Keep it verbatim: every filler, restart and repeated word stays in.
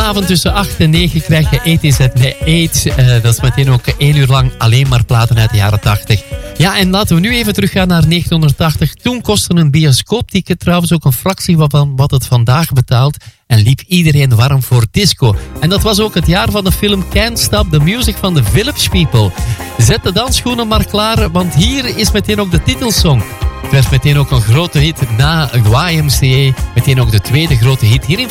Vanavond tussen acht en negen krijg je A T Z eight. Uh, dat is meteen ook één uur lang alleen maar platen uit de jaren tachtig. Ja, en laten we nu even teruggaan naar negentien Toen kostte een bioscoopticket trouwens ook een fractie van wat het vandaag betaalt. En liep iedereen warm voor disco. En dat was ook het jaar van de film Can't Stop the Music van The Village People. Zet de dansschoenen maar klaar, want hier is meteen ook de titelsong. Het werd meteen ook een grote hit na Y M C A. Meteen ook de tweede grote hit hier in